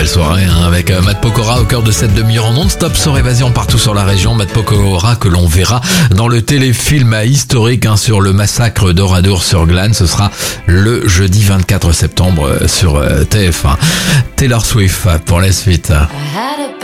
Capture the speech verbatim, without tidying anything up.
soirée hein, avec euh, Matt Pokora au cœur de cette demi-heure en non-stop sur Évasion partout sur la région. Matt Pokora que l'on verra dans le téléfilm historique hein, sur le massacre d'Oradour-sur-Glane. Ce sera le jeudi vingt-quatre septembre euh, sur euh, T F un. Taylor Swift pour la suite.